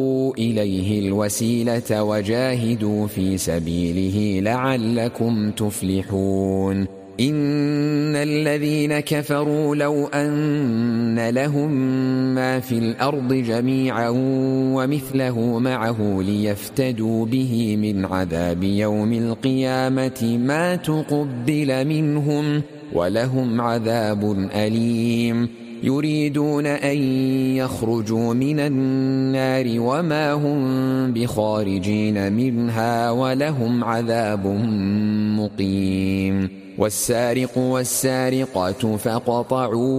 إليه الوسيلة وجاهدوا في سبيله لعلكم تفلحون إن الذين كفروا لو أن لهم ما في الأرض جميعا ومثله معه ليفتدوا به من عذاب يوم القيامة ما تقبل منهم ولهم عذاب أليم يريدون أن يخرجوا من النار وما هم بخارجين منها ولهم عذاب مقيم والسارق والسارقة فاقطعوا